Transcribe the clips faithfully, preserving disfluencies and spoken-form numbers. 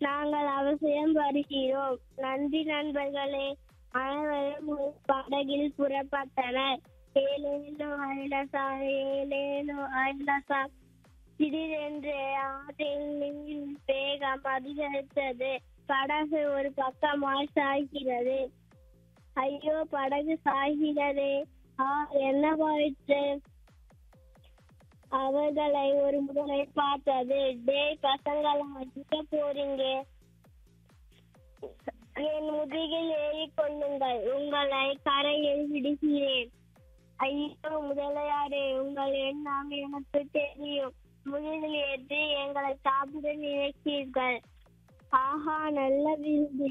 நாங்கள் அவசியம் வருகிறோம். நன்றி நண்பர்களே. அனைவரும் ஒரு படகில் புறப்பட்டனர். ஏலேலோ ஐலசா, ஏலேலோ ஐலசா. திடீரென்று ஆற்றில் நீரின் வேகம் அதிகரித்தது. படகு ஒரு பக்கமாய் சாய்கிறது. ஐயோ, படகு சாய்கிறதே! ஆ, என்னவாயிற்று? அவர்களை ஒரு முறை பார்த்தது. டேய் பசங்களா, எங்க போறீங்க? என் முதுகில் ஏறிக் கொள்ளுங்கள், உங்களை கரையில் விடுகிறேன். ஐயோ முதலையாரே, உங்கள் எண்ணம் எனக்கு தெரியும். முதுகில் ஏற்றி எங்களை சாப்பிட நினைக்கிறீர்கள். ஆஹா, நல்ல விருந்து.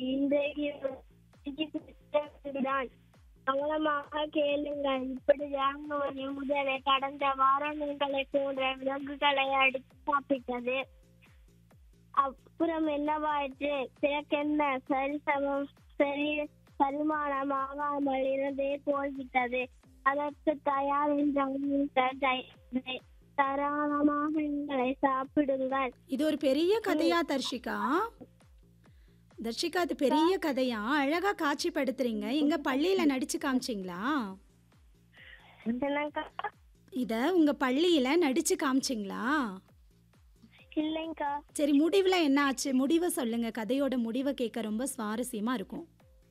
இன்றைக்குதான் கவனமாக கேளுங்கள். இப்படிதான் ஒரு முதலை கடந்த வாரம் உங்களை போன்ற விலங்குகளை அடித்து சாப்பிட்டது. அப்புறம் என்னவாயிற்று? பிறக்கென்ன, சரி சமம் சரி சரிமானமாகாமல் இருந்தே போய்விட்டது. அதற்கு தயார் என்றால் தாராளமாக எங்களை சாப்பிடுங்கள். இது ஒரு பெரிய கதையா தர்ஷிகா? தர்ஷிகா, அது பெரிய கதையா? அழகா காட்சிப்படுத்துறீங்க. எங்க பள்ளியில நடிச்சு காமிச்சிங்களா? என்னக்கா? இத உங்க பள்ளியில நடிச்சு காமிச்சிங்களா? இல்லைங்கக்கா. சரி, முடிவுல என்ன ஆச்சு? முடிவை சொல்லுங்க. கதையோட முடிவை கேட்க ரொம்ப சுவாரஸ்யமா இருக்கும்.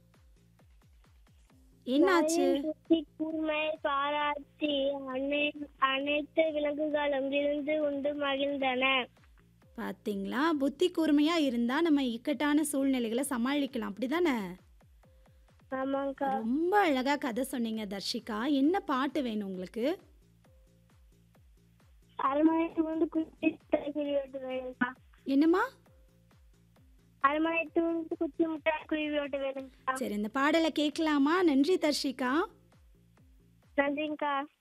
என்னாச்சு? புத்தி கூர்மை பாராட்டி அனை- அனைத்து விலங்குகளும் விருந்து உண்டு மகிழ்ந்தன. பாத்தீங்களா? புத்தி கூர்மையா இருந்தா நம்ம இக்கட்டான சூழ்நிலைகளை சமாளிக்கலாம், அப்படிதானே? ஆமாங்கக்கா. ரொம்ப அழகா கதை சொன்னீங்க தர்ஷிகா. என்ன பாட்டு வேணும் உங்களுக்கு? அரண்மனைக்கு வந்து குச்சி மிட்டாய் குருவி ஓட்டு வேணுங்கக்கா. என்னம்மா? அரண்மனைக்கு வந்து குச்சி மிட்டாய் குருவி ஓட்டு வேணுங்கக்கா. சரி, இந்த பாடலை கேட்கலாமா? நன்றி தர்ஷிகா. நன்றிங்கக்கா.